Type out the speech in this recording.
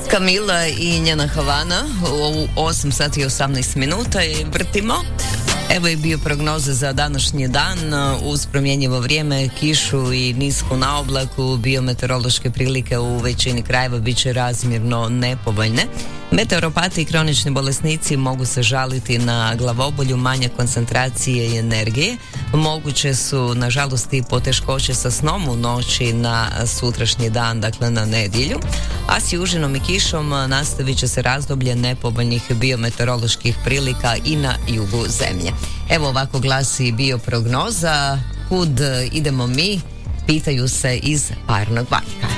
Kamila i njena Havana u 8 sati i 18 minuta i vrtimo. Evo je bio prognoza za današnji dan uz promjenjivo vrijeme, kišu i nisku naoblaku. Biometeorološke prilike u većini krajeva bit će razmjerno nepovoljne. Meteoropati i kronični bolesnici mogu se žaliti na glavobolju, manje koncentracije i energije. Moguće su, nažalost, i poteškoće sa snom u noći na sutrašnji dan, dakle na nedjelju. A s južinom i kišom nastavit će se razdoblje nepovoljnih biometeoroloških prilika i na jugu zemlje. Evo ovako glasi bioprognoza. Kud idemo mi? Pitaju se iz Parnog Valjka.